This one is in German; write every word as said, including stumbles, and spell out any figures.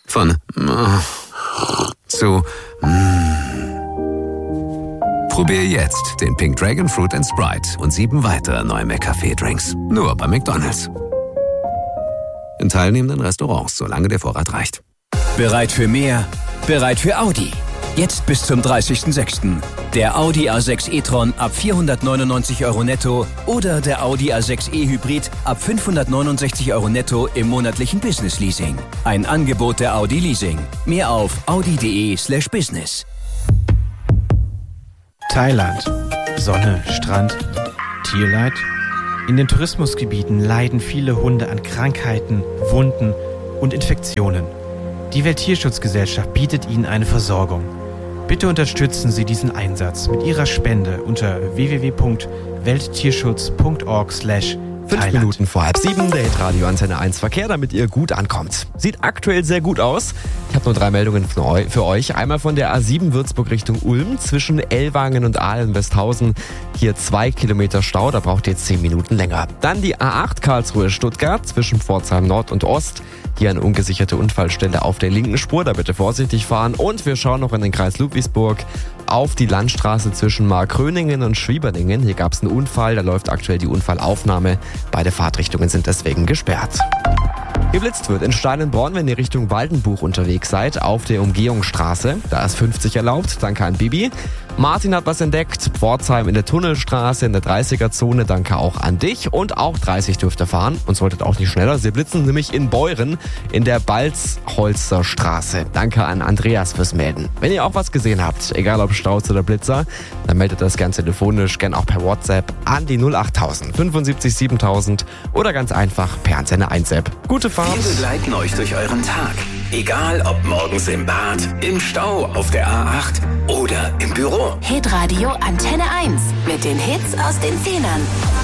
Von mm, zu mm. Probier jetzt den Pink Dragon Fruit and Sprite und sieben weitere neue McCafé-Drinks. Nur bei McDonald's. In teilnehmenden Restaurants, solange der Vorrat reicht. Bereit für mehr? Bereit für Audi. Jetzt bis zum dreißigsten sechsten Der Audi A sechs e-tron ab vierhundertneunundneunzig Euro netto oder der Audi A sechs e Hybrid ab fünfhundertneunundsechzig Euro netto im monatlichen Business Leasing. Ein Angebot der Audi Leasing. Mehr auf audi.de slash business. Thailand. Sonne, Strand, Tierleid. In den Tourismusgebieten leiden viele Hunde an Krankheiten, Wunden und Infektionen. Die Welttierschutzgesellschaft bietet ihnen eine Versorgung. Bitte unterstützen Sie diesen Einsatz mit Ihrer Spende unter w w w punkt welttierschutz punkt org slash Fünf Thailand. Minuten vor halb sieben, der Hitradio Antenne eins Verkehr, damit ihr gut ankommt. Sieht aktuell sehr gut aus. Ich habe nur drei Meldungen für euch. Einmal von der A sieben Würzburg Richtung Ulm zwischen Ellwangen und Ahlen-Westhausen. Hier zwei Kilometer Stau, da braucht ihr zehn Minuten länger. Dann die A acht Karlsruhe-Stuttgart zwischen Pforzheim Nord und Ost. Hier eine ungesicherte Unfallstelle auf der linken Spur, da bitte vorsichtig fahren. Und wir schauen noch in den Kreis Ludwigsburg auf die Landstraße zwischen Markgröningen und Schwieberningen. Hier gab es einen Unfall, da läuft aktuell die Unfallaufnahme. Beide Fahrtrichtungen sind deswegen gesperrt. Geblitzt wird in Steinenbronn, wenn ihr Richtung Waldenbuch unterwegs seid, auf der Umgehungsstraße. Da ist fünfzig erlaubt, danke an Bibi. Martin hat was entdeckt, Pforzheim in der Tunnelstraße, in der dreißiger-Zone, danke auch an dich. Und auch dreißig dürft ihr fahren und solltet auch nicht schneller. Sie blitzen nämlich in Beuren in der Balzholzer Straße. Danke an Andreas fürs Melden. Wenn ihr auch was gesehen habt, egal ob Staus oder Blitzer, dann meldet das gern telefonisch, gern auch per WhatsApp an die null acht null null null fünf sieben siebentausend oder ganz einfach per Antenne eins App. Gute Fahrt! Wir begleiten euch durch euren Tag. Egal ob morgens im Bad, im Stau, auf der A acht oder im Büro. Hitradio Antenne eins mit den Hits aus den Zehnern.